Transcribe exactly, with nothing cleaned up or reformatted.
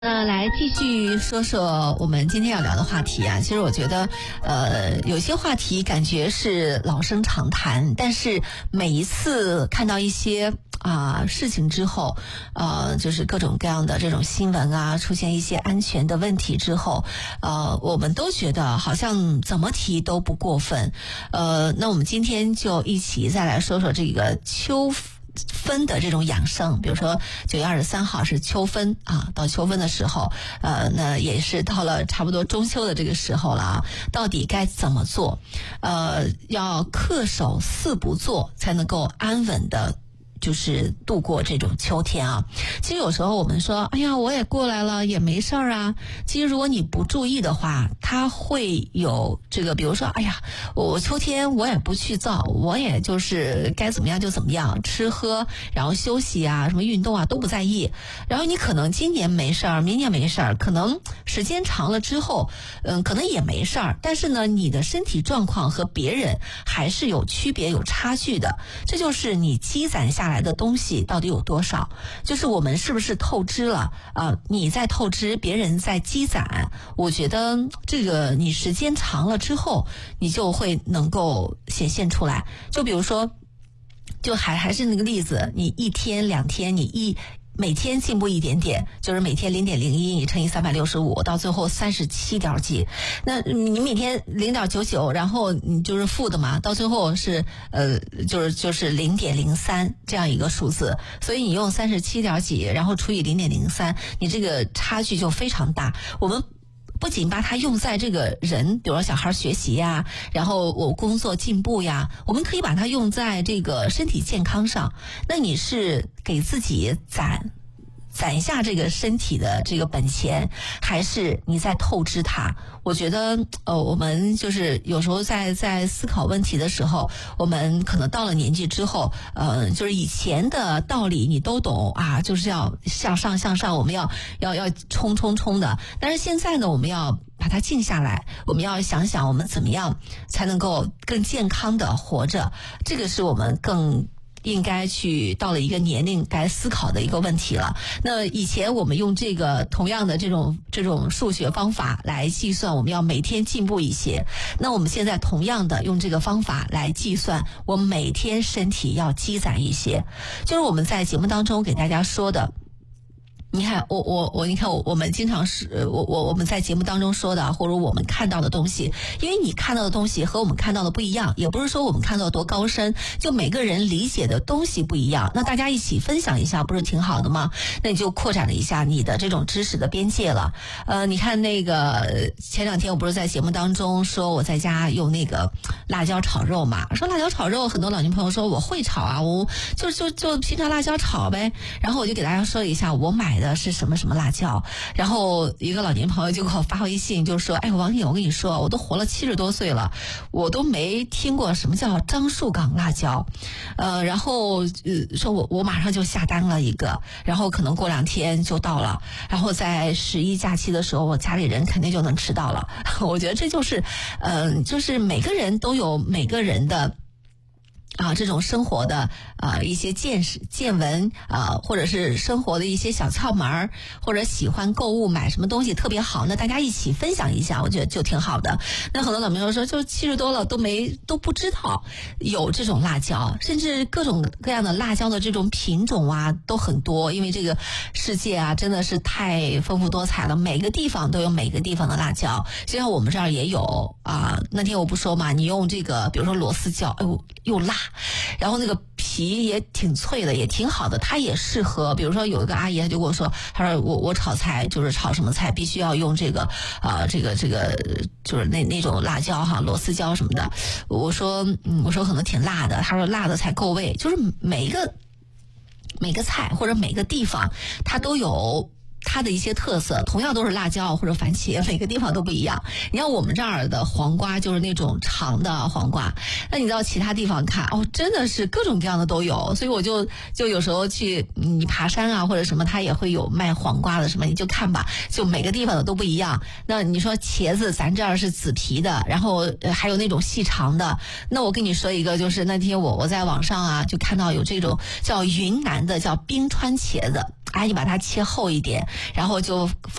呃，来继续说说我们今天要聊的话题啊。其实我觉得，呃，有些话题感觉是老生常谈，但是每一次看到一些啊、呃、事情之后，呃，就是各种各样的这种新闻啊，出现一些安全的问题之后，呃，我们都觉得好像怎么提都不过分。呃，那我们今天就一起再来说说这个秋分的这种养生。比如说九月二十三号是秋分啊，到秋分的时候，呃，那也是到了差不多中秋的这个时候了啊。到底该怎么做？呃，要恪守四不做，才能够安稳的就是度过这种秋天啊。其实有时候我们说，哎呀，我也过来了，也没事儿啊。其实如果你不注意的话，它会有这个，比如说，哎呀，我秋天我也不去造，我也就是该怎么样就怎么样，吃喝，然后休息啊，什么运动啊都不在意。然后你可能今年没事儿，明年没事儿，可能时间长了之后，嗯，可能也没事儿。但是呢，你的身体状况和别人还是有区别、有差距的。这就是你积攒下来的东西到底有多少，就是我们是不是透支了啊、呃？你在透支，别人在积攒。我觉得这个你时间长了之后，你就会能够显现出来。就比如说，就还还是那个例子，你一天两天，你一每天进步一点点，就是每天零点零一，你乘以三百六十五，到最后三十七点几。那你每天零点九九，然后你就是负的嘛，到最后是呃，就是就是零点零三这样一个数字。所以你用三十七点几，然后除以零点零三，你这个差距就非常大。我们不仅把它用在这个人，比如说小孩学习呀，然后我工作进步呀，我们可以把它用在这个身体健康上。那你是给自己攒攒一下这个身体的这个本钱，还是你在透支它？我觉得呃，我们就是有时候在在思考问题的时候，我们可能到了年纪之后，呃，就是以前的道理你都懂啊，就是要向上向上，我们要要要冲冲冲的。但是现在呢，我们要把它静下来，我们要想想我们怎么样才能够更健康的活着，这个是我们更应该去到了一个年龄该思考的一个问题了。那以前我们用这个同样的这种这种数学方法来计算，我们要每天进步一些。那我们现在同样的用这个方法来计算，我们每天身体要积攒一些。就是我们在节目当中给大家说的。你看，我我我，你看我我们经常是，我我我们在节目当中说的，或者我们看到的东西，因为你看到的东西和我们看到的不一样，也不是说我们看到多高深，就每个人理解的东西不一样。那大家一起分享一下，不是挺好的吗？那你就扩展了一下你的这种知识的边界了。呃，你看那个前两天我不是在节目当中说我在家用那个辣椒炒肉嘛？说辣椒炒肉，很多老年朋友说我会炒啊，我就就就平常辣椒炒呗。然后我就给大家说一下，我买的是什么什么辣椒，然后一个老年朋友就给我发微信，就说：“哎，王姐，我跟你说，我都活了七十多岁了，我都没听过什么叫樟树港辣椒。”呃，然后呃，说我我马上就下单了一个，然后可能过两天就到了，然后在十一假期的时候，我家里人肯定就能吃到了。我觉得这就是，嗯、呃，就是每个人都有每个人的。啊，这种生活的啊一些见识见闻啊，或者是生活的一些小窍门，或者喜欢购物买什么东西特别好，那大家一起分享一下，我觉得就挺好的。那很多老朋友说，就七十多了都没都不知道有这种辣椒，甚至各种各样的辣椒的这种品种啊都很多，因为这个世界啊真的是太丰富多彩了，每个地方都有每个地方的辣椒，就像我们这儿也有啊。那天我不说嘛，你用这个比如说螺丝椒，哎呦又辣。然后那个皮也挺脆的，也挺好的，它也适合。比如说有一个阿姨，她就跟我说，她说我我炒菜就是炒什么菜必须要用这个啊、呃，这个这个就是那那种辣椒哈，螺丝椒什么的。我说嗯，我说可能挺辣的，她说辣的才够味。就是每一个每个菜或者每个地方，它都有它的一些特色，同样都是辣椒或者番茄，每个地方都不一样。你看我们这儿的黄瓜就是那种长的黄瓜，那你到其他地方看，哦，真的是各种各样的都有。所以我就就有时候去你爬山啊或者什么，它也会有卖黄瓜的什么，你就看吧，就每个地方的都不一样。那你说茄子，咱这儿是紫皮的，然后、呃、还有那种细长的。那我跟你说一个，就是那天我我在网上啊就看到有这种叫云南的叫冰川茄子。 哎，你把它切厚一点，然后就放